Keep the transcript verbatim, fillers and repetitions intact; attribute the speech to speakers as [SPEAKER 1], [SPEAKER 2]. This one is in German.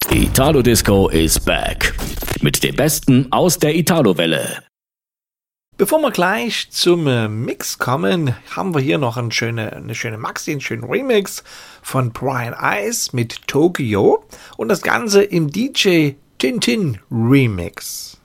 [SPEAKER 1] Italo Disco is back. Mit dem Besten aus der Italo-Welle.
[SPEAKER 2] Bevor wir gleich zum äh, Mix kommen, haben wir hier noch eine schöne, eine schöne Maxi, einen schönen Remix von Brian Ice mit Tokyo und das Ganze im D J Tintin Remix.